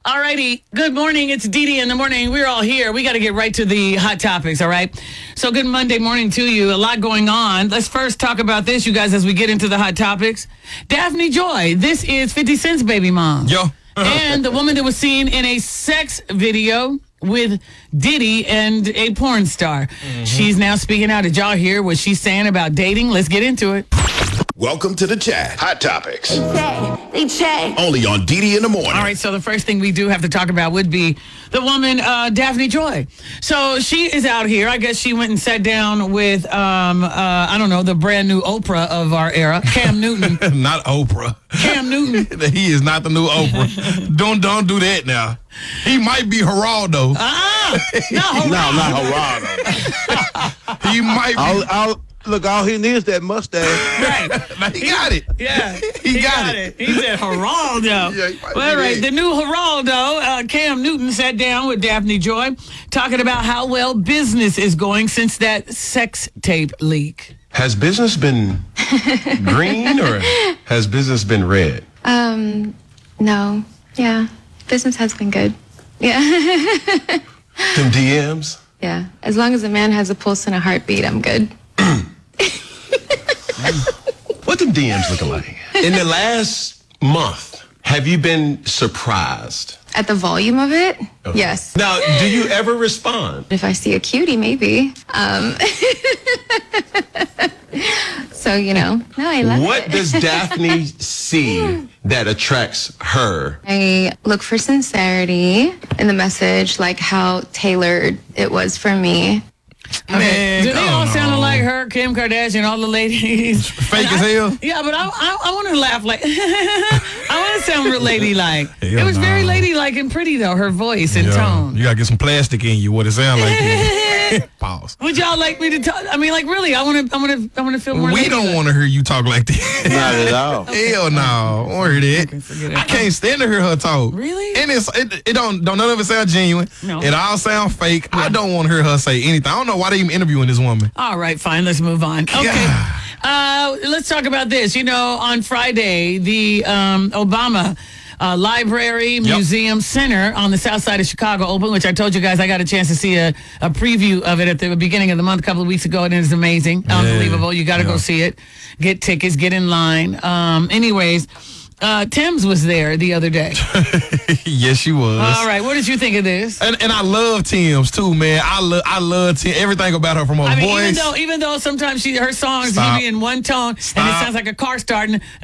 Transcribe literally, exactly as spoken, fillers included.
All righty. Good morning. It's Dee Dee in the morning. We're all here. We got to get right to the hot topics, all right? So good Monday morning to you. A lot going on. Let's first talk about this, you guys, as we get into the hot topics. Daphne Joy. This is fifty Cent's baby mom. Yo. And the woman that was seen in a sex video with Diddy and a porn star. Mm-hmm. She's now speaking out. Did y'all hear what she's saying about dating? Let's get into it. Welcome to the chat. Hot topics. They check. They check. Only on Dee Dee in the morning. All right, so the first thing we do have to talk about would be the woman, uh, Daphne Joy. So she is out here. I guess she went and sat down with, um, uh, I don't know, the brand new Oprah of our era, Cam Newton. Not Oprah. Cam Newton. He is not the new Oprah. don't don't do that now. He might be Geraldo. Ah, not Geraldo. No, not Geraldo. He might be. I'll, I'll, look, all he needs is that mustache. Right. Now, he got it. Yeah, he, he got, got it. it. He said Geraldo. Yeah, he might Well, all be right, that. the new Geraldo, uh, Cam Newton, sat down with Daphne Joy, talking about how well business is going since that sex tape leak. Has business been green or has business been red? Um, no. Yeah. Business has been good. Yeah. Them D Ms? Yeah. As long as a man has a pulse and a heartbeat, I'm good. What them D Ms looking like? In the last month, have you been surprised? At the volume of it? Okay. Yes. Now, do you ever respond? If I see a cutie, maybe. Um, so, you know, no, I love What it. does Daphne see that attracts her? I look for sincerity in the message, like how tailored it was for me. Man, Do they come all sound on. like her, Kim Kardashian, all the ladies? Fake And as I- hell? Yeah, but I I, I want to laugh like, I want to sound real ladylike. Hell It was very no. ladylike and pretty, though, her voice and Yeah, tone. you gotta get some plastic in you. What it sound like? Pause. Would y'all like me to talk? I mean, like, really, I want to I want to, I want to feel more We don't ladylike. want to hear you talk like that. Not at all. Hell no, I want to hear that. forget it. I can't stand to hear her talk. Really? And it's it, it don't don't none of it sound genuine. No. It all sound fake. I don't want to hear her say anything. I don't know why they even interviewing this woman. All right, fine. Let's move on. Okay. Uh, let's talk about this. You know, on Friday, the um, Obama uh, Library Museum Center on the south side of Chicago opened, which I told you guys I got a chance to see a, a preview of it at the beginning of the month a couple of weeks ago, and it is amazing. Unbelievable. You got to Yeah. go see it. Get tickets, get in line. Um, anyways, uh, Tim's was there the other day. Yes, she was. All right. What did you think of this? And and I love Tim's too, man. I love I love Tim. Everything about her from her I mean, voice. even though even though sometimes she her songs Stop. she be in one tone and it Stop. sounds like a car starting,